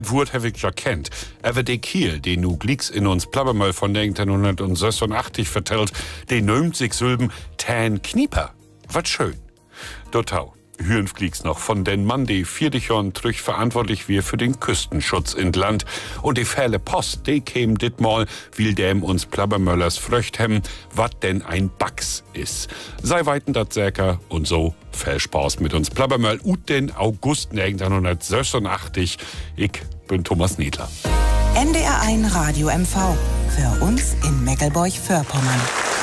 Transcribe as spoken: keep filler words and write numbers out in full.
Wurt habe ich ja kennt. Aber der Kiel, den nu Glicks in uns Plabbermöll von neunzehnhundertsechsundachtzig vertellt, den nimmt sich Sylben Tan Knieper. Wat schön. Dotau. Hüren Glicks noch von den Mann, die vierdichon trüch verantwortlich wir für den Küstenschutz in Land. Und die Fälle Post, die käm dit mal, will dem uns Plabbermöllers Fröcht hem, wat denn ein Bax is. Sei weiten dat Säker und so viel Spaß mit uns Plabbermöll ut den August neunzehnhundertsechsundachtzig. Ich bin Thomas Niedler. N D R eins Radio M V. Für uns in Meckelburg-Vorpommern.